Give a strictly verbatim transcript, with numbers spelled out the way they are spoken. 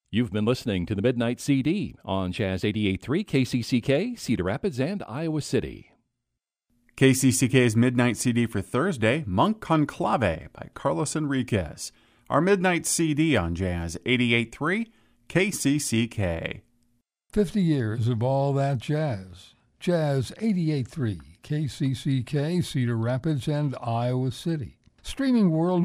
You've been listening to the Midnight C D on Jazz eighty-eight point three K C C K, Cedar Rapids, and Iowa City. K C C K's Midnight C D for Thursday, Monk Conclave by Carlos Enriquez. Our Midnight C D on Jazz eighty-eight point three K C C K. fifty years of all that jazz. Jazz eighty-eight point three K C C K, Cedar Rapids, and Iowa City. Streaming world